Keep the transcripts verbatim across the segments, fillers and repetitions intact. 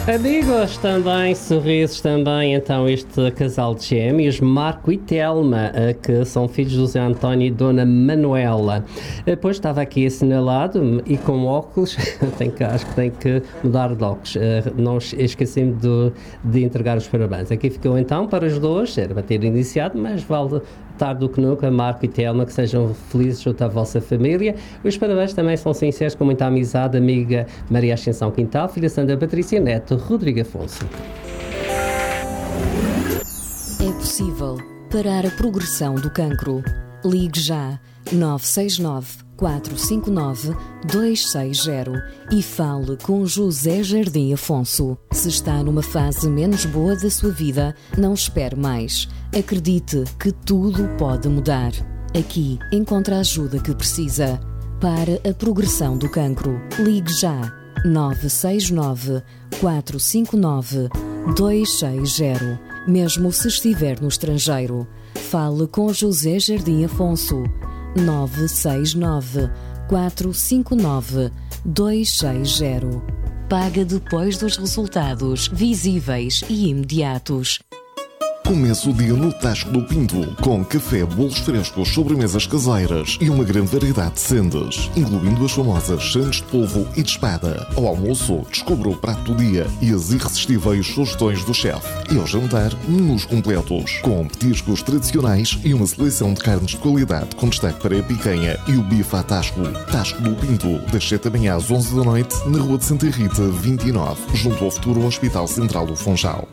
Amigos também, sorrisos também, então este casal de gêmeos, Marco e Telma, que são filhos do José António e Dona Manuela. Depois estava aqui assinalado e com óculos, tem que, acho que tem que mudar de óculos, não esqueci-me de, de entregar os parabéns. Aqui ficou então para os dois, era para ter iniciado, mas vale tarde do que nunca, Marco e Telma, que sejam felizes junto à vossa família. Os parabéns também são sinceros, com muita amizade, amiga Maria Ascensão Quintal, filha Sandra Patrícia, neto Rodrigo Afonso. É possível parar a progressão do cancro. Ligue já nove seis nove, quatro cinco nove, dois seis zero e fale com José Jardim Afonso. Se está numa fase menos boa da sua vida, não espere mais. Acredite que tudo pode mudar. Aqui encontra a ajuda que precisa. Para a progressão do cancro, ligue já nove seis nove, quatro cinco nove, dois seis zero. Mesmo se estiver no estrangeiro, fale com José Jardim Afonso. nove seis nove, quatro cinco nove, dois seis zero. Paga depois dos resultados visíveis e imediatos. Começa o dia no Tasco do Pinto, com café, bolos frescos, sobremesas caseiras e uma grande variedade de sendas, incluindo as famosas sandes de polvo e de espada. Ao almoço, descubra o prato do dia e as irresistíveis sugestões do chefe. E ao jantar, menus completos, com petiscos tradicionais e uma seleção de carnes de qualidade, com destaque para a picanha e o bife a Tasco. Tasco do Pinto, das sete da manhã às onze da noite, na Rua de Santa Rita, vinte e nove, junto ao futuro Hospital Central do Funchal.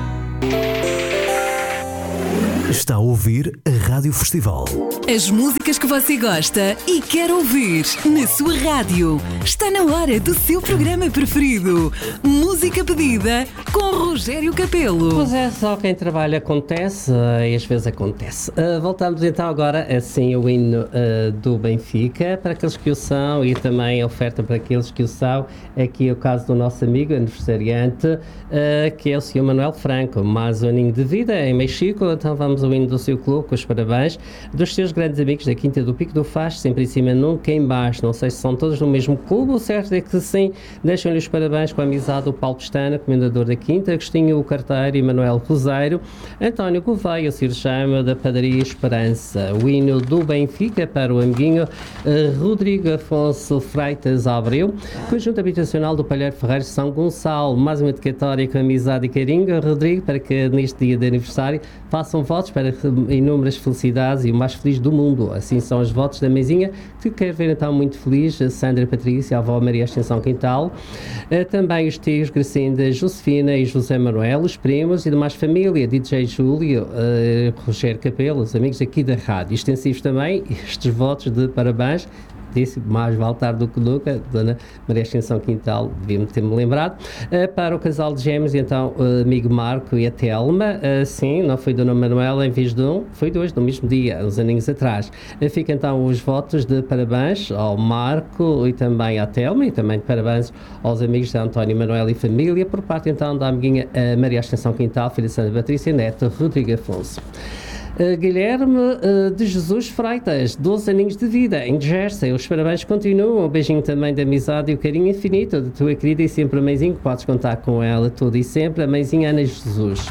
Está a ouvir a Rádio Festival. As músicas que você gosta e quer ouvir na sua rádio. Está na hora do seu programa preferido. Música pedida com Rogério Capelo. Pois é, só quem trabalha acontece e às vezes acontece. Uh, voltamos então agora, assim, o hino uh, do Benfica, para aqueles que o são e também a oferta para aqueles que o são. Aqui é o caso do nosso amigo aniversariante, uh, que é o senhor Manuel Franco. Mais um aninho de vida em Mexico, então vamos ao hino do seu clube, com os parabéns dos seus grandes amigos da Quinta do Pico do Faz, sempre em cima, nunca em baixo. Não sei se são todos do mesmo clube, o certo é que sim. Deixam-lhe os parabéns com a amizade do Paulo Pestana, comendador da Quinta, Agostinho Carteiro e Manuel Roseiro, António Gouveia, o cirurgião da Padaria Esperança. O hino do Benfica para o amiguinho uh, Rodrigo Afonso Freitas Abreu, conjunto habitacional do Palheiro Ferreiro São Gonçalo. Mais uma dedicatória com amizade e carinho, Rodrigo, para que neste dia de aniversário façam votos para inúmeras felicidades e o mais feliz do mundo. Assim são os votos da mesinha, que quer ver então muito feliz a Sandra Patrícia, a avó Maria Ascensão Quintal, uh, também os tios Gracinda, Josefina e José Manuel, os primos e demais família, D J Júlio, uh, Rogério Capelo, os amigos aqui da rádio. Extensivos também estes votos de parabéns. Disse, mais vale tarde do que nunca, Dona Maria Ascensão Quintal, devia-me ter-me lembrado, uh, para o casal de gêmeos, e então, o amigo Marco e a Telma, uh, sim, não foi Dona Manuela em vez de um, foi dois, no mesmo dia, uns aninhos atrás. Uh, fica então os votos de parabéns ao Marco e também à Telma, e também de parabéns aos amigos de António Manuel e família, por parte então da amiguinha uh, Maria Ascensão Quintal, filha de Santa Patrícia, neto Rodrigo Afonso. Uh, Guilherme uh, de Jesus Freitas, doze aninhos de vida, em Jersey. Os parabéns continuam. Um beijinho também de amizade e o carinho infinito da tua querida e sempre a mãezinha, que podes contar com ela toda e sempre, a mãezinha Ana Jesus.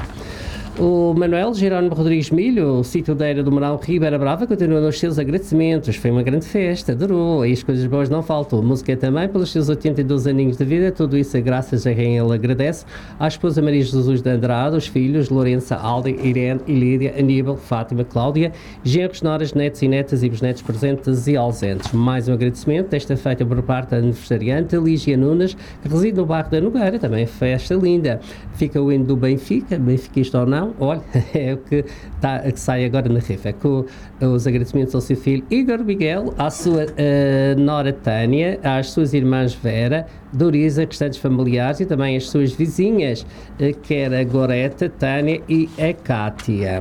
O Manuel Jerónimo Rodrigues Milho, o sítio da Era do Moral Ribeira Brava, continua nos seus agradecimentos. Foi uma grande festa, adorou, e as coisas boas não faltam. Música também, pelos seus oitenta e dois aninhos de vida, tudo isso graças a quem ele agradece. À esposa Maria Jesus de Andrade, os filhos Lourença, Alda, Irene e Lídia, Aníbal, Fátima, Cláudia, genros, noras, netos e netas e bisnetos presentes e ausentes. Mais um agradecimento, desta feita por parte da aniversariante Lígia Nunes, que reside no bairro da Nogueira, também festa linda. Fica o hino do Benfica, benfiquista ou não, olha, é o que, tá, que sai agora na rifa, com os agradecimentos ao seu filho Igor Miguel, à sua uh, nora Tânia, às suas irmãs Vera, Dorisa, restantes familiares e também às suas vizinhas, uh, que era a Goreta, Tânia e a Cátia.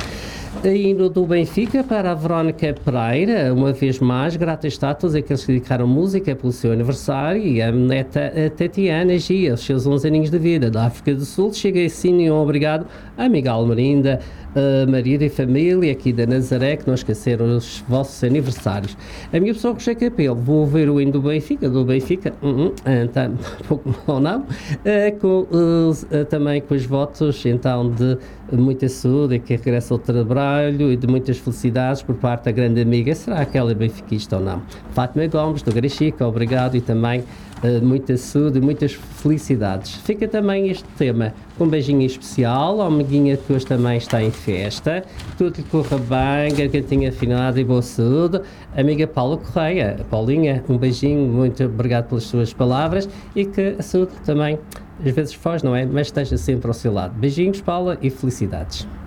Hino do Benfica para a Verónica Pereira, uma vez mais, grata está a todos aqueles que dedicaram música pelo seu aniversário, e a neta a Tatiana Gia, os seus onze aninhos de vida, da África do Sul. Chega assim e um obrigado a Miguel Marinda, uh, marido e família aqui da Nazaré, que não esqueceram os vossos aniversários. A minha pessoa Roger Capelo, vou ouvir o hino do Benfica, do Benfica, uh, uh, então, pouco ou não, uh, com, uh, uh, também com os votos, então, de muita saúde, que regressa ao trabalho e de muitas felicidades por parte da grande amiga, será aquela benfiquista ou não? Fátima Gomes, do Garachica, obrigado, e também uh, muita saúde e muitas felicidades. Fica também este tema com um beijinho especial, a amiguinha que hoje também está em festa, tudo lhe corra bem, gargantinha afinada e boa saúde. Amiga Paula Correia, Paulinha, um beijinho, muito obrigado pelas suas palavras, e que a saúde também às vezes foge, não é? Mas esteja sempre ao seu lado. Beijinhos, Paula, e felicidades.